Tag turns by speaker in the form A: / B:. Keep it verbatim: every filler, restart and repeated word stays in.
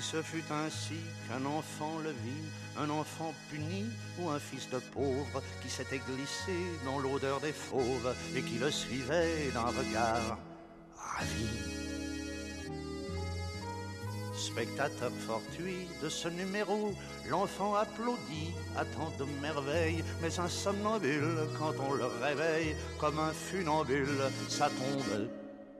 A: Et ce fut ainsi qu'un enfant le vit, un enfant puni ou un fils de pauvre qui s'était glissé dans l'odeur des fauves et qui le suivait d'un regard ravi. Spectateur fortuit de ce numéro, l'enfant applaudit à tant de merveilles, mais un somnambule, quand on le réveille, comme un funambule, ça tombe